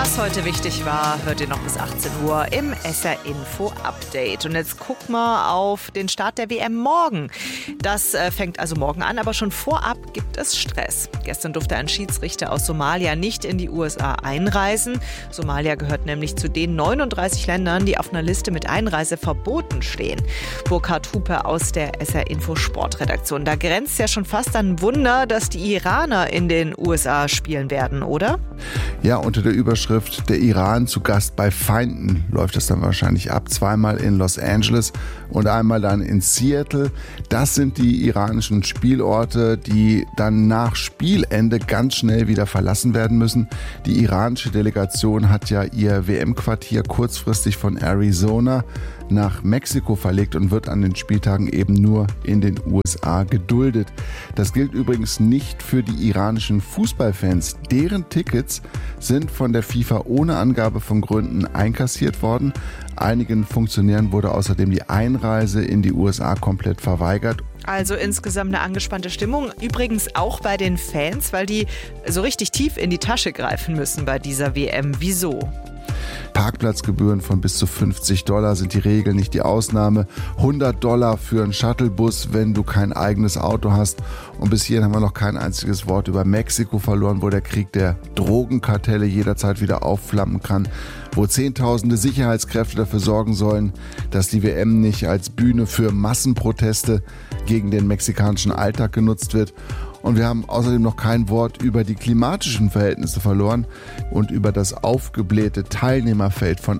Was heute wichtig war, hört ihr noch bis 18 Uhr im SR Info Update. Und jetzt guck mal auf den Start der WM morgen. Das fängt also morgen an, aber schon vorab gibt es Stress. Gestern durfte ein Schiedsrichter aus Somalia nicht in die USA einreisen. Somalia gehört nämlich zu den 39 Ländern, die auf einer Liste mit Einreise verboten stehen. Burkhard Hupe aus der SR Info Sportredaktion. Da grenzt ja schon fast an ein Wunder, dass die Iraner in den USA spielen werden, oder? Ja, unter der Überschrift "Der Iran zu Gast bei Feinden" läuft das dann wahrscheinlich ab. Zweimal in Los Angeles und einmal dann in Seattle. Das sind die iranischen Spielorte, die dann nach Spielende ganz schnell wieder verlassen werden müssen. Die iranische Delegation hat ja ihr WM-Quartier kurzfristig von Arizona nach Mexiko verlegt und wird an den Spieltagen eben nur in den USA geduldet. Das gilt übrigens nicht für die iranischen Fußballfans. Deren Tickets sind von der FIFA ohne Angabe von Gründen einkassiert worden. Einigen Funktionären wurde außerdem die Einreise in die USA komplett verweigert. Also insgesamt eine angespannte Stimmung. Übrigens auch bei den Fans, weil die so richtig tief in die Tasche greifen müssen bei dieser WM. Wieso? Parkplatzgebühren von bis zu $50 sind die Regel, nicht die Ausnahme. $100 für einen Shuttlebus, wenn du kein eigenes Auto hast. Und bis hierhin haben wir noch kein einziges Wort über Mexiko verloren, wo der Krieg der Drogenkartelle jederzeit wieder aufflammen kann, wo Zehntausende Sicherheitskräfte dafür sorgen sollen, dass die WM nicht als Bühne für Massenproteste gegen den mexikanischen Alltag genutzt wird. Und wir haben außerdem noch kein Wort über die klimatischen Verhältnisse verloren und über das aufgeblähte Teilnehmerfeld von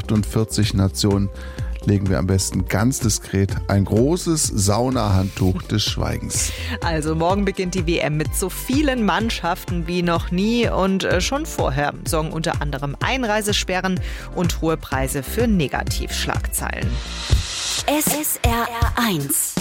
48 Nationen legen wir am besten ganz diskret ein großes Saunahandtuch des Schweigens. Also morgen beginnt die WM mit so vielen Mannschaften wie noch nie und schon vorher sorgen unter anderem Einreisesperren und hohe Preise für Negativschlagzeilen. SSR1